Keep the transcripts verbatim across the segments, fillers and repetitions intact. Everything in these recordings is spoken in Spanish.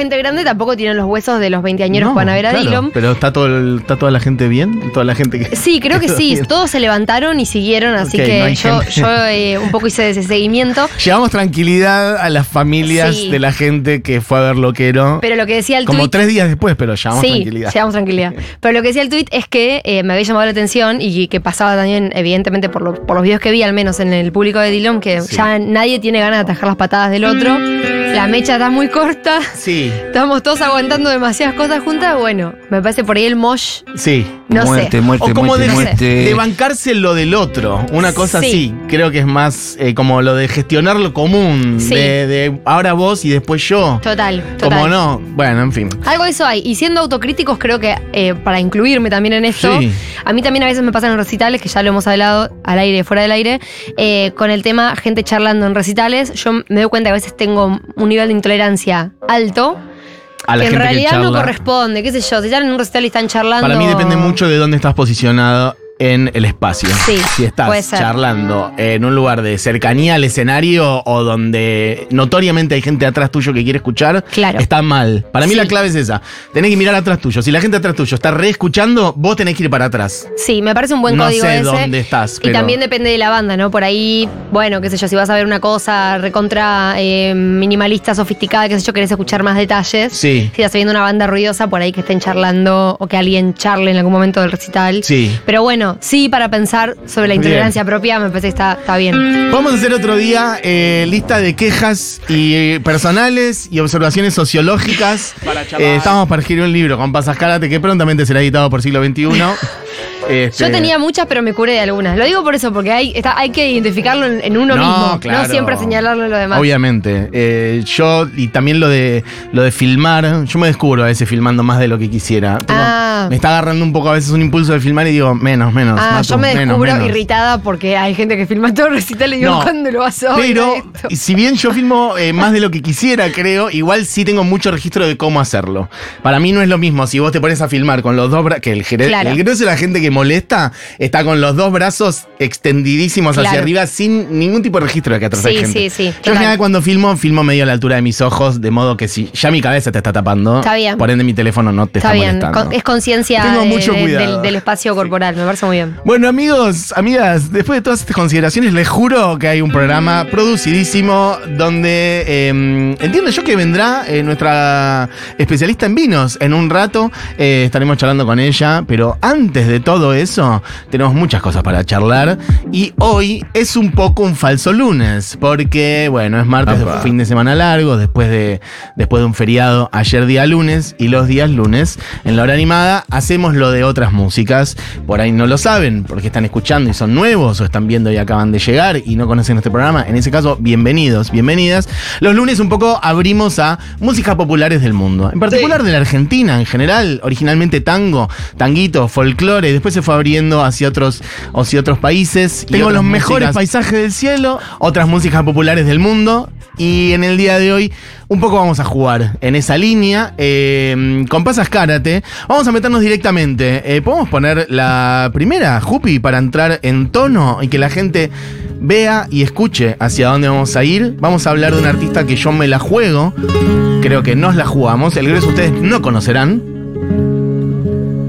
gente grande tampoco tiene los huesos de los veinteañeros No, que van a ver a claro, Dillom. Pero está, todo el- está toda la gente bien, toda la gente que... Sí, creo que sí. bien. Todos se levantaron y siguieron, así Ok, que no hay yo, gente. yo eh, un poco hice ese seguimiento. Llevamos tranquilidad a las familias Sí. de la gente que fue a ver Loquero. Pero lo que decía el Como tuit... tres días después, pero llevamos Sí, tranquilidad. llevamos tranquilidad. Pero lo que decía el tuit es que eh, me había llamado la atención y que pasaba también, evidentemente, por, lo- por los videos que vi, al menos en el público de Dillom, que Sí. ya nadie tiene ganas de atajar las patadas del otro. La mecha está muy corta. Sí, Estamos todos aguantando demasiadas cosas juntas. Bueno, me parece por ahí el mosh. sí. No muerte, sé. muerte, O como muerte, de, muerte. de bancarse lo del otro. Una cosa Sí. así. Creo que es más eh, como lo de gestionar lo común. Sí. De, de ahora vos y después yo. Total, total. Como no. Bueno, en fin. Algo de eso hay. Y siendo autocríticos, creo que eh, para incluirme también en esto, Sí. a mí también a veces me pasan en recitales, que ya lo hemos hablado al aire, fuera del aire, eh, con el tema gente charlando en recitales. Yo me doy cuenta que a veces tengo un nivel de intolerancia alto. A la que en gente realidad que charla. no corresponde, qué sé yo, si están en un recital y están charlando. Para mí depende mucho de dónde estás posicionado en el espacio. Sí, si estás puede ser. charlando en un lugar de cercanía al escenario o donde notoriamente hay gente atrás tuyo que quiere escuchar, Claro. está mal. Para mí Sí. la clave es esa. Tenés que mirar atrás tuyo. Si la gente atrás tuyo está re escuchando, vos tenés que ir para atrás. Sí, me parece un buen No código sé ese. dónde estás, Y pero- también depende de la banda, ¿no? Por ahí, bueno, qué sé yo, si vas a ver una cosa recontra eh, minimalista, sofisticada, qué sé yo, querés escuchar más detalles. Sí. Si estás viendo una banda ruidosa, por ahí que estén charlando o que alguien charle en algún momento del recital. Sí. Pero bueno, sí, para pensar sobre la Bien. intolerancia propia, me parece que está, está bien. Vamos a hacer otro día eh, lista de quejas y eh, personales y observaciones sociológicas. Eh, estamos para escribir un libro con Pasas Cárate que prontamente será editado por Siglo veintiuno. Este, Yo tenía muchas, pero me curé de algunas. Lo digo por eso, porque hay, está, hay que identificarlo en, en uno No, mismo, claro. no siempre señalarlo en lo demás. Obviamente. Eh, yo, y también lo de lo de filmar, yo me descubro a veces filmando más de lo que quisiera. Tengo- Ah. Me está agarrando un poco a veces un impulso de filmar y digo, menos, menos. Ah, Matu, yo me menos, descubro menos. irritada porque hay gente que filma todo el recital y digo, No, ¿cuándo lo vas a oír Pero, esto? si bien yo filmo eh, más de lo que quisiera, creo, igual sí tengo mucho registro de cómo hacerlo. Para mí no es lo mismo si vos te pones a filmar con los dos brazos, que el, gere- Claro. el grueso de la gente que molesta está con los dos brazos extendidísimos hacia Claro. arriba sin ningún tipo de registro de que atrás hay Sí, gente. sí, sí, Yo en total. general cuando filmo, filmo medio a la altura de mis ojos, de modo que si ya mi cabeza te está tapando, Está bien. por ende mi teléfono no te está, Está bien, molestando. con- es conciencia Tengo de- mucho de- cuidado. del, del espacio corporal, me parece muy bien. Bueno, amigos, amigas, después de todas estas consideraciones, les juro que hay un programa producidísimo donde eh, entiendo yo que vendrá eh, nuestra especialista en vinos en un rato. Eh, estaremos charlando con ella, pero antes de todo eso, tenemos muchas cosas para charlar. Y hoy es un poco un falso lunes, porque, bueno, es martes, Apa. fin de semana largo, después de, después de un feriado, ayer día lunes, y los días lunes, en la hora animada, hacemos lo de otras músicas. Por ahí no lo saben, porque están escuchando y son nuevos, o están viendo y acaban de llegar y no conocen este programa. En ese caso, bienvenidos, bienvenidas. Los lunes un poco abrimos a músicas populares del mundo, en particular de la Argentina en general, originalmente tango, tanguito, folclore, después se fue abriendo hacia otros, hacia otros países. Y Tengo otras los mejores músicas. paisajes del cielo, otras músicas populares del mundo. Y en el día de hoy, un poco vamos a jugar en esa línea. Eh, con Pasas Cárate, vamos a meternos directamente. Eh, ¿Podemos poner la primera, Jupi, para entrar en tono y que la gente vea y escuche hacia dónde vamos a ir? Vamos a hablar de un artista que yo me la juego. Creo que nos la jugamos. El grueso ustedes no conocerán.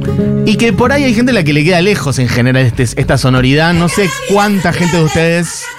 Y que por ahí hay gente a la que le queda lejos en general este- esta sonoridad. No sé cuánta gente de ustedes